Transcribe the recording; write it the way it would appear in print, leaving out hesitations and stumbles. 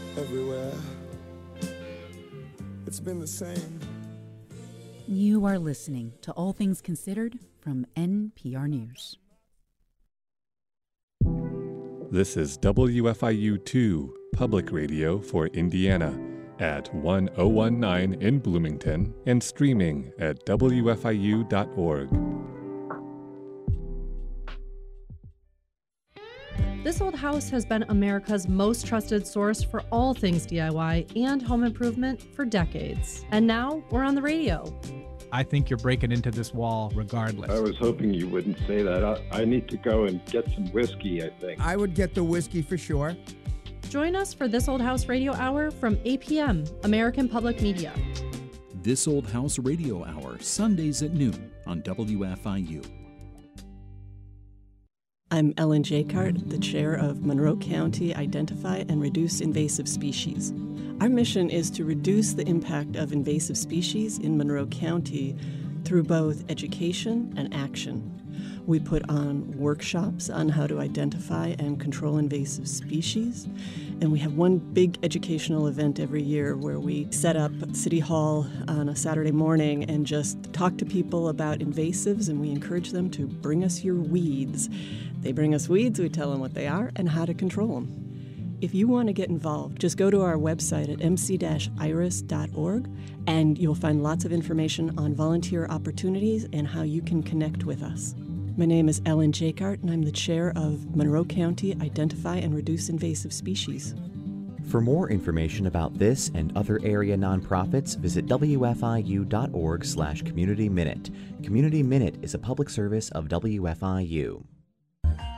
everywhere. It's been the same. You are listening to All Things Considered from NPR News. This is WFIU-2 Public Radio for Indiana at 1019 in Bloomington and streaming at WFIU.org. This Old House has been America's most trusted source for all things DIY and home improvement for decades. And now we're on the radio. I think you're breaking into this wall regardless. I was hoping you wouldn't say that. I need to go and get some whiskey, I think. I would get the whiskey for sure. Join us for This Old House Radio Hour from 8 p.m., American Public Media. This Old House Radio Hour, Sundays at noon on WFIU. I'm Ellen Jacart, the chair of Monroe County Identify and Reduce Invasive Species. Our mission is to reduce the impact of invasive species in Monroe County through both education and action. We put on workshops on how to identify and control invasive species, and we have one big educational event every year where we set up at City Hall on a Saturday morning and just talk to people about invasives, and we encourage them to bring us your weeds. They bring us weeds, we tell them what they are and how to control them. If you want to get involved, just go to our website at mc-iris.org and you'll find lots of information on volunteer opportunities and how you can connect with us. My name is Ellen Jacart, and I'm the chair of Monroe County Identify and Reduce Invasive Species. For more information about this and other area nonprofits, visit wfiu.org/Community Minute. Community Minute is a public service of WFIU.